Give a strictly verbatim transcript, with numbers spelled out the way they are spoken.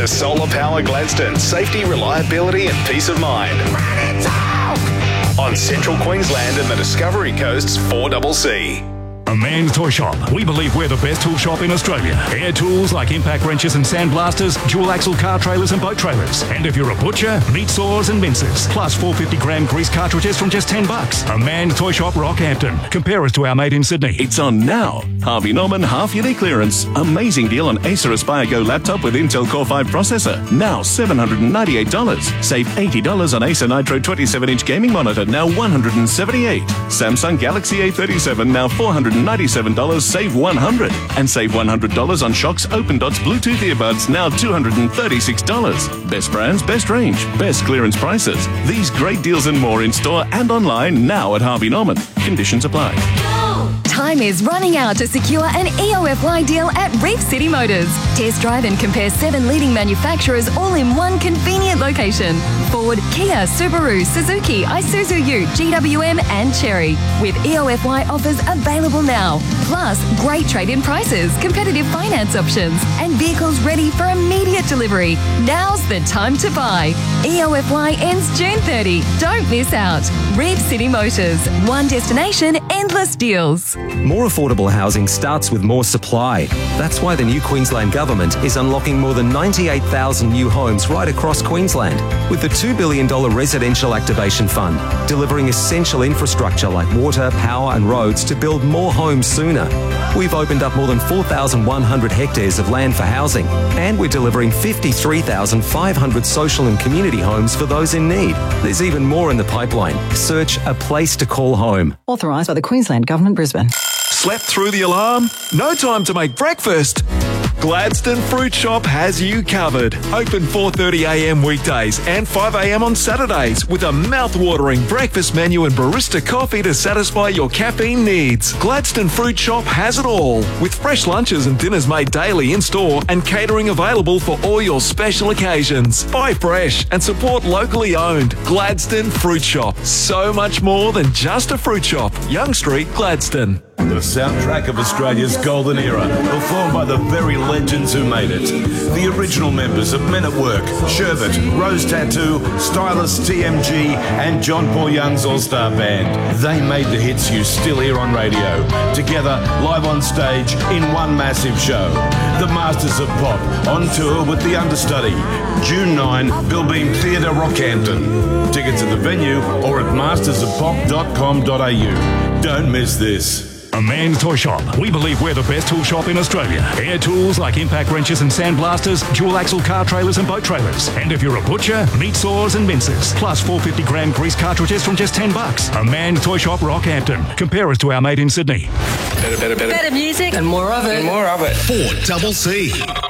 to Solar Power Gladstone. Safety, reliability and peace of mind. On Central Queensland and the Discovery Coast's four C C. A Man's Toy Shop. We believe we're the best tool shop in Australia. Air tools like impact wrenches and sandblasters, dual axle car trailers and boat trailers. And if you're a butcher, meat saws and mincers. Plus four hundred fifty gram grease cartridges from just ten bucks. A Man's Toy Shop, Rockhampton. Compare us to our mate in Sydney. It's on now. Harvey Norman half-yearly clearance. Amazing deal on Acer Aspire Go laptop with Intel Core five processor. Now seven hundred ninety-eight dollars. Save eighty dollars on Acer Nitro twenty-seven inch gaming monitor. Now one hundred seventy-eight dollars. Samsung Galaxy A thirty-seven. Now four hundred ninety-seven dollars. Save one hundred dollars. And save one hundred dollars on Shox Open Dots Bluetooth earbuds. Now two hundred thirty-six dollars. Best brands, best range, best clearance prices. These great deals and more in store and online now at Harvey Norman. Conditions apply. Time is running out to secure an E O F Y deal at Reef City Motors. Test drive and compare seven leading manufacturers all in one convenient location. Ford, Kia, Subaru, Suzuki, Isuzu U, G W M and Chery. With E O F Y offers available now. Plus, great trade-in prices, competitive finance options and vehicles ready for immediate delivery. Now's the time to buy. E O F Y ends June thirtieth. Don't miss out. Reef City Motors. One destination, endless deals. More affordable housing starts with more supply. That's why the new Queensland Government is unlocking more than ninety-eight thousand new homes right across Queensland with the two billion dollars Residential Activation Fund, delivering essential infrastructure like water, power and roads to build more homes sooner. We've opened up more than four thousand one hundred hectares of land for housing, and we're delivering fifty-three thousand five hundred social and community homes for those in need. There's even more in the pipeline. Search A Place to Call Home. Authorised by the Queensland Government, Brisbane. Slept through the alarm? No time to make breakfast? Gladstone Fruit Shop has you covered. Open four thirty a m weekdays and five a m on Saturdays with a mouth-watering breakfast menu and barista coffee to satisfy your caffeine needs. Gladstone Fruit Shop has it all, with fresh lunches and dinners made daily in-store and catering available for all your special occasions. Buy fresh and support locally owned. Gladstone Fruit Shop. So much more than just a fruit shop. Young Street, Gladstone. The soundtrack of Australia's golden era, performed by the very legends who made it. The original members of Men at Work, Sherbet, Rose Tattoo, Stylist T M G and John Paul Young's All-Star Band. They made the hits you still hear on radio, together live on stage in one massive show. The Masters of Pop, on tour with the understudy. June ninth, Billbeam Theatre, Rockhampton. Tickets at the venue or at masters of pop dot com dot a u. Don't miss this. A Man's Toy Shop. We believe we're the best tool shop in Australia. Air tools like impact wrenches and sandblasters, dual axle car trailers and boat trailers. And if you're a butcher, meat saws and mincers. Plus four hundred fifty gram grease cartridges from just ten bucks. A Man's Toy Shop, Rockhampton. Compare us to our mate in Sydney. Better, better, better. Better music and more of it. And more of it. four C C.